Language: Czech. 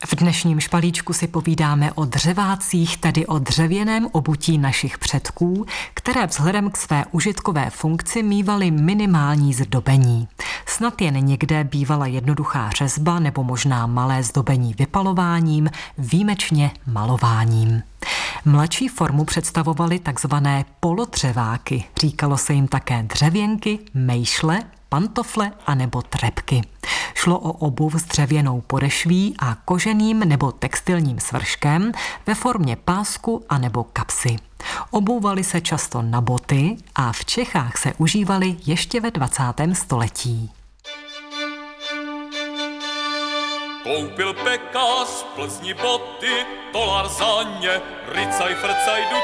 V dnešním špalíčku si povídáme o dřevácích, tedy o dřevěném obutí našich předků, které vzhledem k své užitkové funkci mívaly minimální zdobení. Snad jen někde bývala jednoduchá řezba nebo možná malé zdobení vypalováním, výjimečně malováním. Mladší formu představovaly takzvané polodřeváky. Říkalo se jim také dřevěnky, mejšle, pantofle anebo trepky. Šlo o obuv s dřevěnou podešví a koženým nebo textilním svrškem ve formě pásku anebo kapsy. Obouvaly se často na boty a v Čechách se užívaly ještě ve 20. století. Koupil pekař v Plzni boty, tolar za ně, ricaj frcaj, jdu